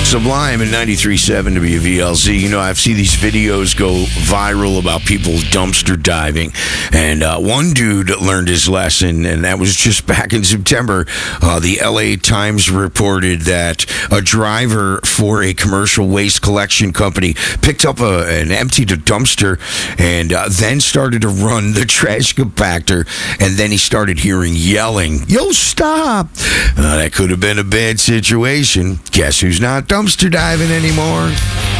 Sublime in 93.7 WVLZ. You know, I've seen these videos go viral about people dumpster diving, and one dude learned his lesson, and that was just back in September. The LA Times reported that a driver for a commercial waste collection company picked up and emptied a dumpster and then started to run the trash compactor, and then he started hearing yelling, "Yo, stop!" That could have been a bad situation. Guess who's not dumpster diving anymore?